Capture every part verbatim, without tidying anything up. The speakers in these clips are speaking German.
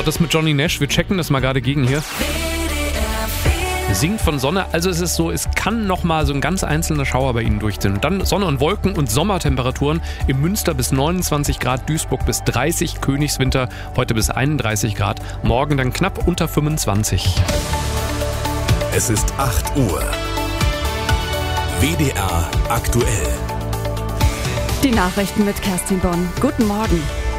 das mit Johnny Nash. Wir checken das mal gerade gegen hier. Singt von Sonne, also es ist so, es kann nochmal so ein ganz einzelner Schauer bei Ihnen durchziehen. Dann Sonne und Wolken und Sommertemperaturen im Münster bis neunundzwanzig Grad, Duisburg bis dreißig, Königswinter heute bis einunddreißig Grad, morgen dann knapp unter fünfundzwanzig. Es ist acht Uhr. W D R aktuell. Die Nachrichten mit Kerstin Bonn. Guten Morgen.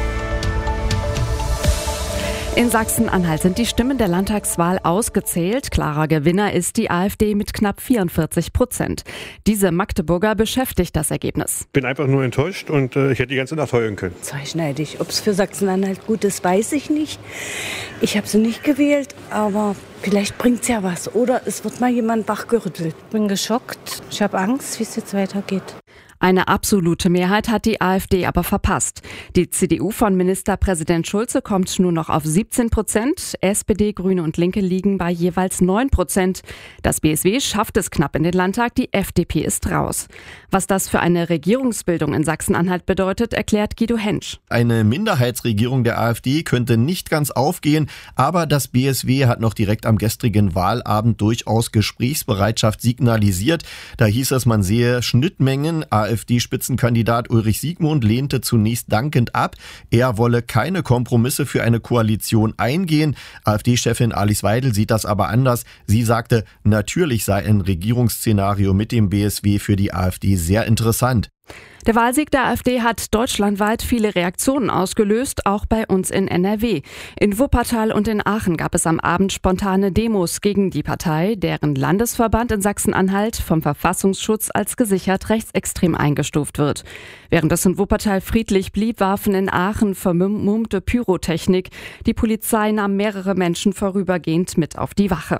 In Sachsen-Anhalt sind die Stimmen der Landtagswahl ausgezählt. Klarer Gewinner ist die AfD mit knapp vierundvierzig Prozent. Diese Magdeburger beschäftigt das Ergebnis. Bin einfach nur enttäuscht und äh, ich hätte die ganze Nacht heulen können. Zweischneidig. Ob es für Sachsen-Anhalt gut ist, weiß ich nicht. Ich habe sie nicht gewählt, aber vielleicht bringt es ja was. Oder es wird mal jemand wachgerüttelt. Ich bin geschockt. Ich habe Angst, wie es jetzt weitergeht. Eine absolute Mehrheit hat die AfD aber verpasst. Die C D U von Ministerpräsident Schulze kommt nur noch auf siebzehn Prozent. S P D, Grüne und Linke liegen bei jeweils neun Prozent. Das B S W schafft es knapp in den Landtag, die F D P ist raus. Was das für eine Regierungsbildung in Sachsen-Anhalt bedeutet, erklärt Guido Hentsch. Eine Minderheitsregierung der AfD könnte nicht ganz aufgehen, aber das B S W hat noch direkt am gestrigen Wahlabend durchaus Gesprächsbereitschaft signalisiert. Da hieß es, man sehe Schnittmengen. AfD-Spitzenkandidat Ulrich Siegmund lehnte zunächst dankend ab. Er wolle keine Kompromisse für eine Koalition eingehen. AfD-Chefin Alice Weidel sieht das aber anders. Sie sagte, natürlich sei ein Regierungsszenario mit dem B S W für die AfD sehr interessant. Der Wahlsieg der AfD hat deutschlandweit viele Reaktionen ausgelöst, auch bei uns in N R W. In Wuppertal und in Aachen gab es am Abend spontane Demos gegen die Partei, deren Landesverband in Sachsen-Anhalt vom Verfassungsschutz als gesichert rechtsextrem eingestuft wird. Während es in Wuppertal friedlich blieb, warfen in Aachen vermummte Pyrotechnik. Die Polizei nahm mehrere Menschen vorübergehend mit auf die Wache.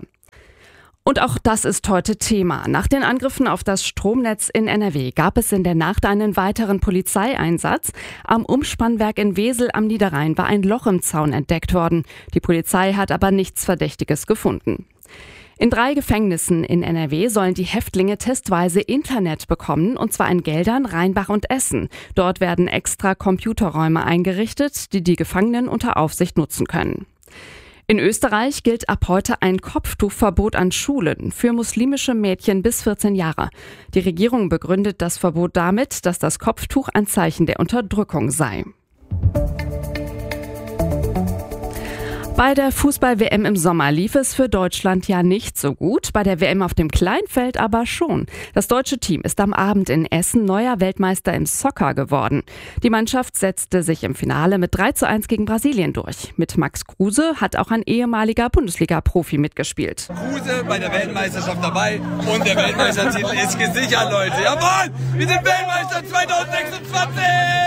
Und auch das ist heute Thema. Nach den Angriffen auf das Stromnetz in N R W gab es in der Nacht einen weiteren Polizeieinsatz. Am Umspannwerk in Wesel am Niederrhein war ein Loch im Zaun entdeckt worden. Die Polizei hat aber nichts Verdächtiges gefunden. In drei Gefängnissen in N R W sollen die Häftlinge testweise Internet bekommen, und zwar in Geldern, Rheinbach und Essen. Dort werden extra Computerräume eingerichtet, die die Gefangenen unter Aufsicht nutzen können. In Österreich gilt ab heute ein Kopftuchverbot an Schulen für muslimische Mädchen bis vierzehn Jahre. Die Regierung begründet das Verbot damit, dass das Kopftuch ein Zeichen der Unterdrückung sei. Bei der Fußball-W M im Sommer lief es für Deutschland ja nicht so gut, bei der W M auf dem Kleinfeld aber schon. Das deutsche Team ist am Abend in Essen neuer Weltmeister im Soccer geworden. Die Mannschaft setzte sich im Finale mit drei zu eins gegen Brasilien durch. Mit Max Kruse hat auch ein ehemaliger Bundesliga-Profi mitgespielt. Kruse bei der Weltmeisterschaft dabei und der Weltmeistertitel ist gesichert, Leute. Jawohl, wir sind Weltmeister zwanzig sechsundzwanzig!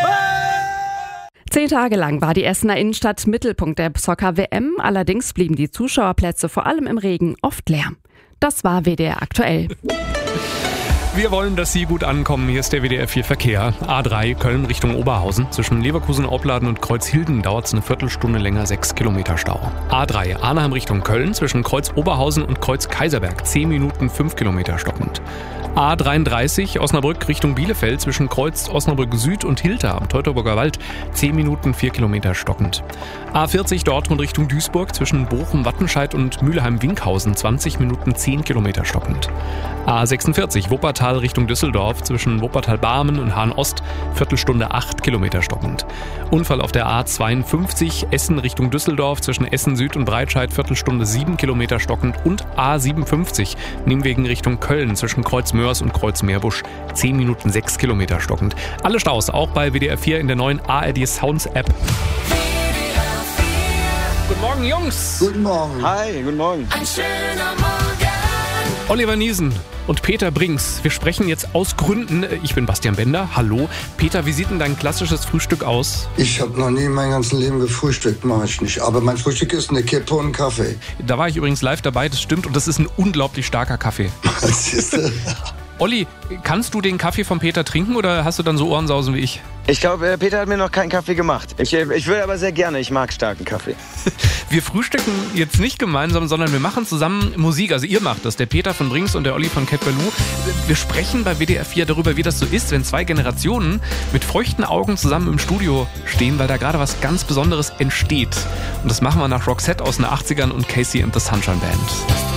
Zehn Tage lang war die Essener Innenstadt Mittelpunkt der Soccer-W M. Allerdings blieben die Zuschauerplätze vor allem im Regen oft leer. Das war W D R aktuell. Wir wollen, dass Sie gut ankommen. Hier ist der W D R vier Verkehr. A drei Köln Richtung Oberhausen. Zwischen Leverkusen, Opladen und Kreuzhilden dauert es eine Viertelstunde länger, sechs Kilometer Stau. A drei Arnhem Richtung Köln. Zwischen Kreuz Oberhausen und Kreuz Kaiserberg. zehn Minuten, fünf Kilometer stockend. A dreiunddreißig Osnabrück Richtung Bielefeld. Zwischen Kreuz Osnabrück Süd und Hilter am Teutoburger Wald. zehn Minuten, vier Kilometer stockend. A vierzig Dortmund Richtung Duisburg. Zwischen Bochum, Wattenscheid und Mülheim-Winkhausen. zwanzig Minuten, zehn Kilometer stockend. A sechsundvierzig Wuppertal Richtung Düsseldorf. Zwischen Wuppertal-Barmen und Hahn-Ost. Viertelstunde, acht Kilometer stockend. Unfall auf der A zweiundfünfzig Essen Richtung Düsseldorf. Zwischen Essen Süd und Breitscheid. Viertelstunde, sieben Kilometer stockend. Und A siebenundfünfzig Nimwegen Richtung Köln. Zwischen Kreuz Mörs und Kreuz Meerbusch. zehn Minuten, sechs Kilometer stockend. Alle Staus auch bei W D R vier in der neuen A R D Sounds App. Guten Morgen, Jungs. Guten Morgen. Hi, guten Morgen. Ein schöner Morgen. Oliver Niesen und Peter Brinks. Wir sprechen jetzt aus Gründen. Ich bin Bastian Bender. Hallo. Peter, wie sieht denn dein klassisches Frühstück aus? Ich habe noch nie in meinem ganzen Leben gefrühstückt, mache ich nicht. Aber mein Frühstück ist eine Kippe und ein Kaffee. Da war ich übrigens live dabei, das stimmt. Und das ist ein unglaublich starker Kaffee. Was ist das? Olli, kannst du den Kaffee von Peter trinken oder hast du dann so Ohrensausen wie ich? Ich glaube, Peter hat mir noch keinen Kaffee gemacht. Ich, ich würde aber sehr gerne, ich mag starken Kaffee. Wir frühstücken jetzt nicht gemeinsam, sondern wir machen zusammen Musik. Also ihr macht das, der Peter von Brings und der Olli von Cat Ballou. Wir sprechen bei W D R vier darüber, wie das so ist, wenn zwei Generationen mit feuchten Augen zusammen im Studio stehen, weil da gerade was ganz Besonderes entsteht. Und das machen wir nach Roxette aus den achtzigern und Casey and the Sunshine Band.